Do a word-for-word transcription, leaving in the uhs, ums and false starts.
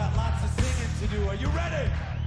got lots of singing to do. Are you ready?